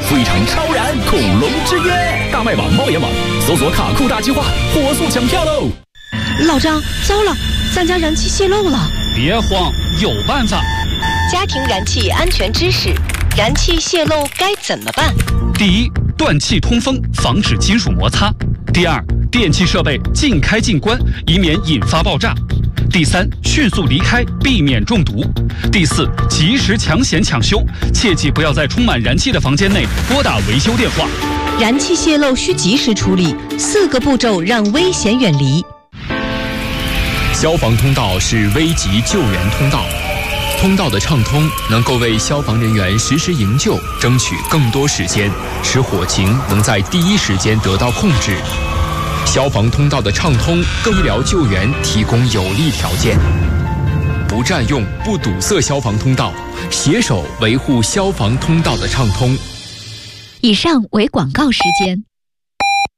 非常超燃恐龙之约，大麦网、猫眼网搜索卡酷大计划，火速抢票喽！ 老张，糟了，咱家燃气泄漏了。 别慌，有办法。 家庭燃气安全知识：燃气泄漏该怎么办？ 第一，断气通风，防止金属摩擦；第二，电气设备尽开尽关，以免引发爆炸；第三，迅速离开，避免中毒；第四，及时抢险抢修，切记不要在充满燃气的房间内拨打维修电话。 燃气泄漏需及时处理，4个步骤让危险远离。 消防通道是危急救援通道，通道的畅通能够为消防人员实时营救争取更多时间，使火情能在第一时间得到控制。消防通道的畅通更医疗救援提供有利条件。不占用、不堵塞消防通道，携手维护消防通道的畅通。 以上为广告时间。